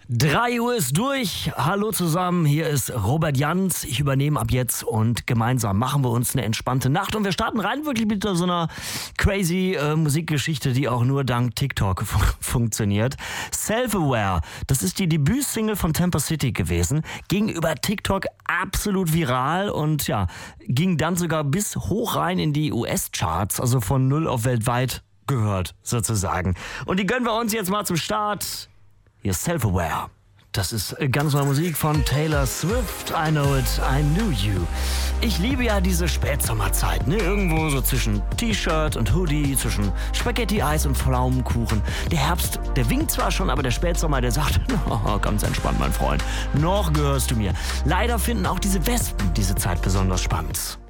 3 Uhr ist durch. Hallo zusammen, hier ist Robert Jans. Ich übernehme ab jetzt und gemeinsam machen wir uns eine entspannte Nacht. Und wir starten rein wirklich mit so einer crazy Musikgeschichte, die auch nur dank TikTok funktioniert. Self-Aware, das ist die Debütsingle von Temper City gewesen. Ging über TikTok absolut viral und ja, ging dann sogar bis hoch rein in die US-Charts, also von 0 auf weltweit gehört sozusagen. Und die gönnen wir uns jetzt mal zum Start. Hier ist Self-Aware. Das ist ganz neue Musik von Taylor Swift. I know it, I knew you. Ich liebe ja diese Spätsommerzeit, ne? Irgendwo so zwischen T-Shirt und Hoodie, zwischen Spaghetti-Eis und Pflaumenkuchen. Der Herbst, der winkt zwar schon, aber der Spätsommer, der sagt, oh, ganz entspannt, mein Freund. Noch gehörst du mir. Leider finden auch diese Wespen diese Zeit besonders spannend.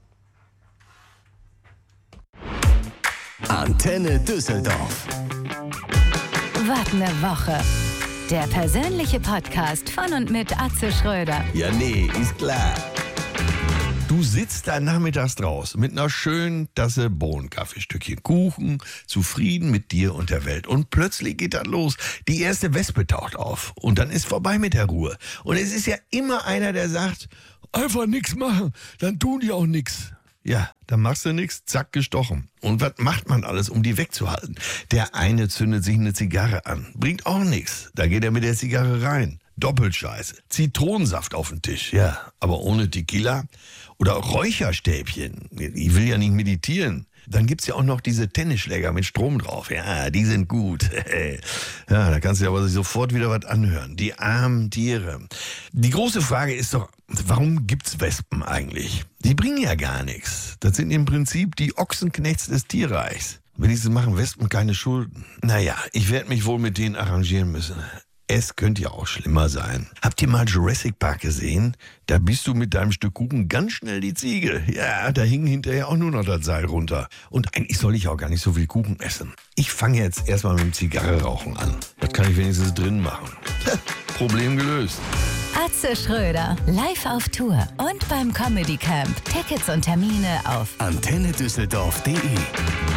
Antenne Düsseldorf. Was ne Woche. Der persönliche Podcast von und mit Atze Schröder. Ja, nee, ist klar. Du sitzt da nachmittags draußen mit einer schönen Tasse Bohnenkaffee, Stückchen Kuchen, zufrieden mit dir und der Welt. Und plötzlich geht das los. Die erste Wespe taucht auf. Und dann ist vorbei mit der Ruhe. Und es ist ja immer einer, der sagt, einfach nichts machen, dann tun die auch nichts. Ja, dann machst du nichts, zack, gestochen. Und was macht man alles, um die wegzuhalten? Der eine zündet sich eine Zigarre an, bringt auch nichts. Da geht er mit der Zigarre rein. Doppelscheiße. Zitronensaft auf den Tisch, ja, aber ohne Tequila. Oder Räucherstäbchen. Ich will ja nicht meditieren. Dann gibt's ja auch noch diese Tennisschläger mit Strom drauf. Ja, die sind gut. Ja, da kannst du aber sofort wieder was anhören. Die armen Tiere. Die große Frage ist doch, warum gibt's Wespen eigentlich? Die bringen ja gar nichts. Das sind im Prinzip die Ochsenknechts des Tierreichs. Wenigstens machen Wespen keine Schulden. Naja, ich werde mich wohl mit denen arrangieren müssen. Es könnte ja auch schlimmer sein. Habt ihr mal Jurassic Park gesehen? Da bist du mit deinem Stück Kuchen ganz schnell die Ziege. Ja, da hing hinterher auch nur noch das Seil runter. Und eigentlich soll ich auch gar nicht so viel Kuchen essen. Ich fange jetzt erstmal mit dem Zigarre-Rauchen an. Das kann ich wenigstens drin machen. Problem gelöst. Atze Schröder, live auf Tour und beim Comedy Camp. Tickets und Termine auf AntenneDüsseldorf.de